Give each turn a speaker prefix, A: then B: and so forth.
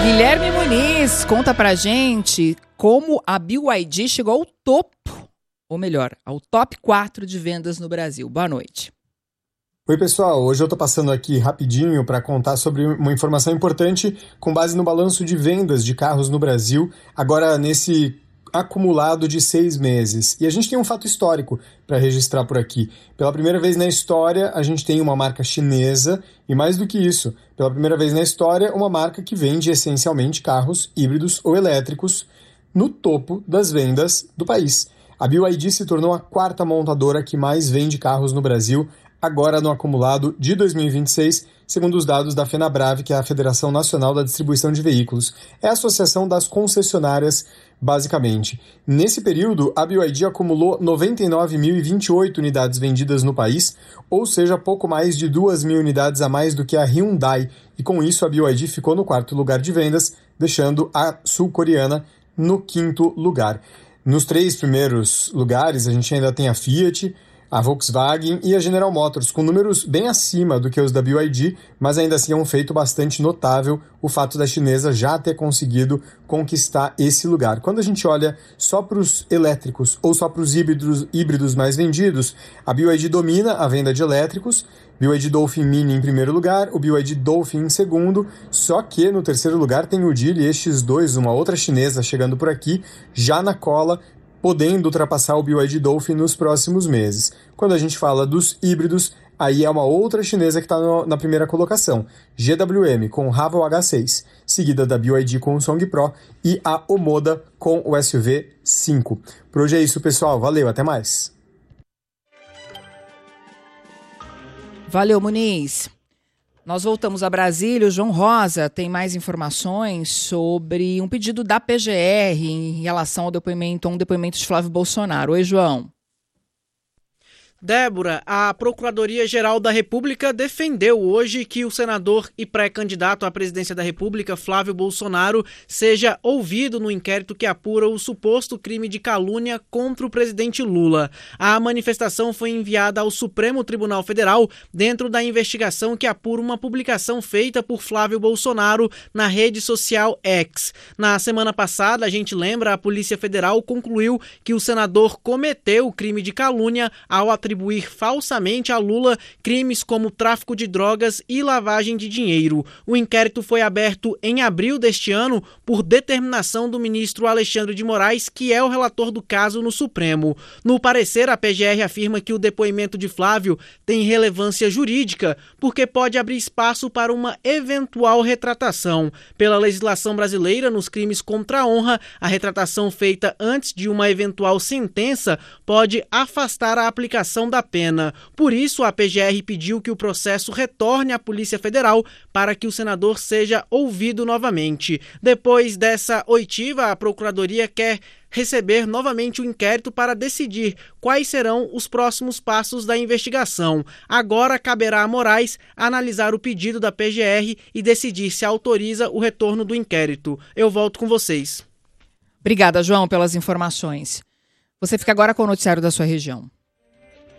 A: Guilherme Muniz conta pra gente como a BYD chegou ao topo, ou melhor, ao top 4 de vendas no Brasil. Boa noite.
B: Oi pessoal, hoje eu tô passando aqui rapidinho para contar sobre uma informação importante com base no balanço de vendas de carros no Brasil, agora nesse acumulado de 6 meses. E a gente tem um fato histórico para registrar por aqui. Pela primeira vez na história, a gente tem uma marca chinesa e, mais do que isso, pela primeira vez na história, uma marca que vende essencialmente carros híbridos ou elétricos no topo das vendas do país. A BYD se tornou a quarta montadora que mais vende carros no Brasil, agora no acumulado de 2026, segundo os dados da FenaBrave, que é a Federação Nacional da Distribuição de Veículos. É a associação das concessionárias, basicamente. Nesse período, a BYD acumulou 99.028 unidades vendidas no país, ou seja, pouco mais de 2.000 unidades a mais do que a Hyundai, e com isso a BYD ficou no quarto lugar de vendas, deixando a sul-coreana no quinto lugar. Nos 3 primeiros lugares, a gente ainda tem a Fiat, a Volkswagen e a General Motors, com números bem acima do que os da BYD, mas ainda assim é um feito bastante notável o fato da chinesa já ter conseguido conquistar esse lugar. Quando a gente olha só para os elétricos ou só para os híbridos mais vendidos, a BYD domina a venda de elétricos, BYD Dolphin Mini em primeiro lugar, o BYD Dolphin em segundo, só que no terceiro lugar tem o Geely EX2, uma outra chinesa chegando por aqui, já na cola, podendo ultrapassar o BYD Dolphin nos próximos meses. Quando a gente fala dos híbridos, aí é uma outra chinesa que está na primeira colocação, GWM com o Haval H6, seguida da BYD com o Song Pro e a Omoda com o SUV 5. Por hoje é isso, pessoal. Valeu, até mais.
A: Valeu, Muniz. Nós voltamos a Brasília. O João Rosa tem mais informações sobre um pedido da PGR em relação ao depoimento de Flávio Bolsonaro. Oi, João.
C: Débora, a Procuradoria-Geral da República defendeu hoje que o senador e pré-candidato à presidência da República, Flávio Bolsonaro, seja ouvido no inquérito que apura o suposto crime de calúnia contra o presidente Lula. A manifestação foi enviada ao Supremo Tribunal Federal dentro da investigação que apura uma publicação feita por Flávio Bolsonaro na rede social X. Na semana passada, a gente lembra, a Polícia Federal concluiu que o senador cometeu o crime de calúnia ao atribuir falsamente a Lula crimes como tráfico de drogas e lavagem de dinheiro. O inquérito foi aberto em abril deste ano por determinação do ministro Alexandre de Moraes, que é o relator do caso no Supremo. No parecer, a PGR afirma que o depoimento de Flávio tem relevância jurídica porque pode abrir espaço para uma eventual retratação. Pela legislação brasileira, nos crimes contra a honra, a retratação feita antes de uma eventual sentença pode afastar a aplicação da pena. Por isso, a PGR pediu que o processo retorne à Polícia Federal para que o senador seja ouvido novamente. Depois dessa oitiva, a Procuradoria quer receber novamente o inquérito para decidir quais serão os próximos passos da investigação. Agora caberá a Moraes analisar o pedido da PGR e decidir se autoriza o retorno do inquérito. Eu volto com vocês.
A: Obrigada, João, pelas informações. Você fica agora com o noticiário da sua região.